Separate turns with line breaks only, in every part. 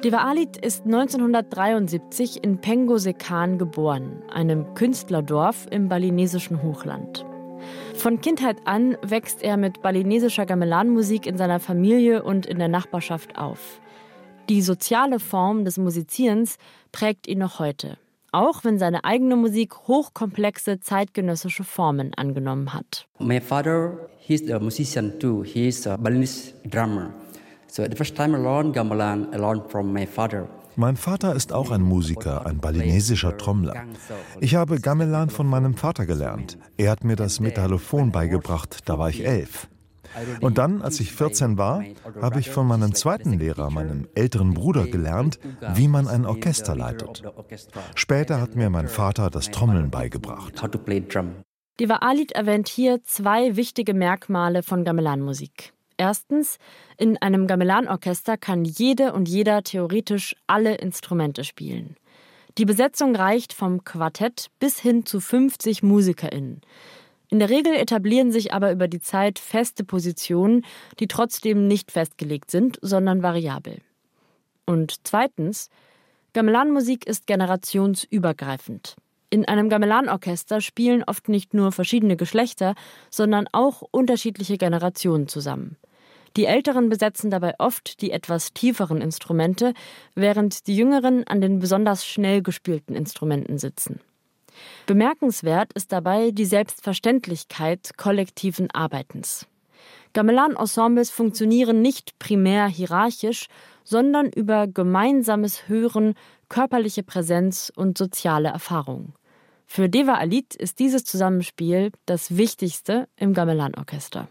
Deva Alit ist 1973 in Pengo Sekan geboren, einem Künstlerdorf im balinesischen Hochland. Von Kindheit an wächst er mit balinesischer Gamelan-Musik in seiner Familie und in der Nachbarschaft auf. Die soziale Form des Musizierens prägt ihn noch heute, auch wenn seine eigene Musik hochkomplexe zeitgenössische Formen angenommen hat.
My father, he's a musician too. He is a Balinese drummer. So the first time I learned gamelan, I learned from my father.
Mein Vater ist auch ein Musiker, ein balinesischer Trommler. Ich habe Gamelan von meinem Vater gelernt. Er hat mir das Metallophon beigebracht, da war ich 11. Und dann, als ich 14 war, habe ich von meinem zweiten Lehrer, meinem älteren Bruder, gelernt, wie man ein Orchester leitet. Später hat mir mein Vater das Trommeln beigebracht.
Deva Alit erwähnt hier zwei wichtige Merkmale von Gamelan-Musik. Erstens, in einem Gamelan-Orchester kann jede und jeder theoretisch alle Instrumente spielen. Die Besetzung reicht vom Quartett bis hin zu 50 MusikerInnen. In der Regel etablieren sich aber über die Zeit feste Positionen, die trotzdem nicht festgelegt sind, sondern variabel. Und zweitens, Gamelan-Musik ist generationsübergreifend. In einem Gamelan-Orchester spielen oft nicht nur verschiedene Geschlechter, sondern auch unterschiedliche Generationen zusammen. Die Älteren besetzen dabei oft die etwas tieferen Instrumente, während die Jüngeren an den besonders schnell gespielten Instrumenten sitzen. Bemerkenswert ist dabei die Selbstverständlichkeit kollektiven Arbeitens. Gamelan-Ensembles funktionieren nicht primär hierarchisch, sondern über gemeinsames Hören, körperliche Präsenz und soziale Erfahrung. Für Deva Alit ist dieses Zusammenspiel das Wichtigste im Gamelan-Orchester.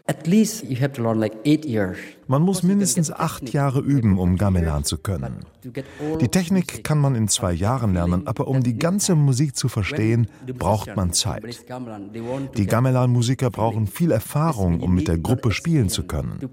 Man muss mindestens 8 Jahre üben, um Gamelan zu können. Die Technik kann man in 2 Jahren lernen, aber um die ganze Musik zu verstehen, braucht man Zeit. Die Gamelan-Musiker brauchen viel Erfahrung, um mit der Gruppe spielen zu können.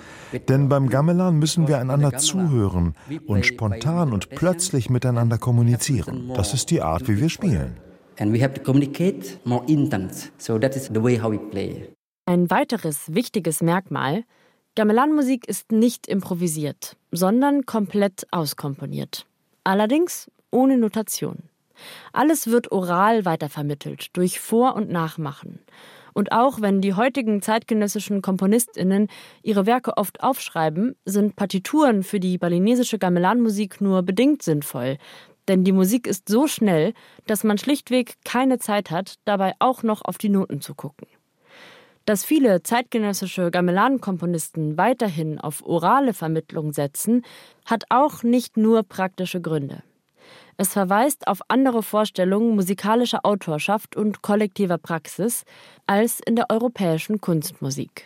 Denn beim Gamelan müssen wir einander zuhören und spontan und plötzlich miteinander kommunizieren. Das ist die Art, wie wir spielen.
And we have to communicate more intense. So that is the way how we play.
Ein weiteres wichtiges Merkmal: Gamelan-Musik ist nicht improvisiert, sondern komplett auskomponiert. Allerdings ohne Notation. Alles wird oral weitervermittelt, durch Vor- und Nachmachen. Und auch wenn die heutigen zeitgenössischen KomponistInnen ihre Werke oft aufschreiben, sind Partituren für die balinesische Gamelan-Musik nur bedingt sinnvoll. Denn die Musik ist so schnell, dass man schlichtweg keine Zeit hat, dabei auch noch auf die Noten zu gucken. Dass viele zeitgenössische Gamelan-Komponisten weiterhin auf orale Vermittlung setzen, hat auch nicht nur praktische Gründe. Es verweist auf andere Vorstellungen musikalischer Autorschaft und kollektiver Praxis als in der europäischen Kunstmusik.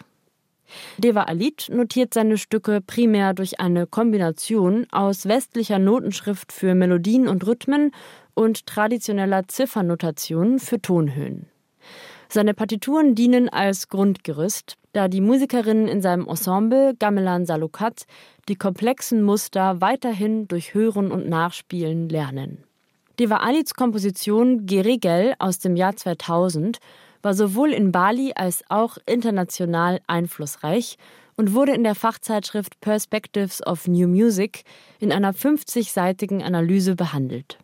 Deva Alit notiert seine Stücke primär durch eine Kombination aus westlicher Notenschrift für Melodien und Rhythmen und traditioneller Ziffernnotation für Tonhöhen. Seine Partituren dienen als Grundgerüst, da die Musikerinnen in seinem Ensemble Gamelan Salukat die komplexen Muster weiterhin durch Hören und Nachspielen lernen. Deva Alits Komposition Gerigel aus dem Jahr 2000 war sowohl in Bali als auch international einflussreich und wurde in der Fachzeitschrift Perspectives of New Music in einer 50-seitigen Analyse behandelt.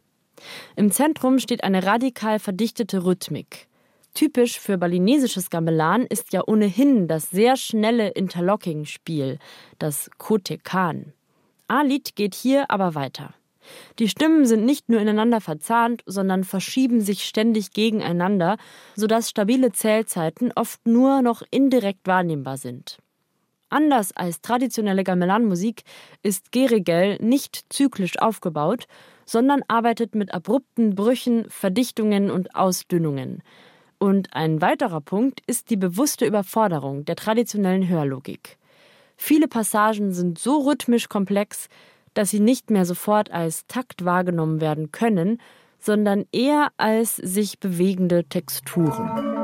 Im Zentrum steht eine radikal verdichtete Rhythmik. Typisch für balinesisches Gamelan ist ja ohnehin das sehr schnelle Interlocking-Spiel, das Kotekan. Alit geht hier aber weiter. Die Stimmen sind nicht nur ineinander verzahnt, sondern verschieben sich ständig gegeneinander, sodass stabile Zählzeiten oft nur noch indirekt wahrnehmbar sind. Anders als traditionelle Gamelan-Musik ist Gerigel nicht zyklisch aufgebaut, sondern arbeitet mit abrupten Brüchen, Verdichtungen und Ausdünnungen. Und ein weiterer Punkt ist die bewusste Überforderung der traditionellen Hörlogik. Viele Passagen sind so rhythmisch komplex, dass sie nicht mehr sofort als Takt wahrgenommen werden können, sondern eher als sich bewegende Texturen.